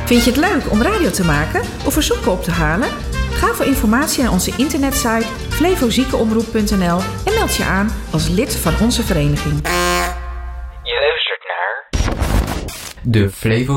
Vind je het leuk om radio te maken of verzoeken op te halen? Ga voor informatie naar onze internetsite flevoziekenomroep.nl en meld je aan als lid van onze vereniging. Je luistert naar de Flevo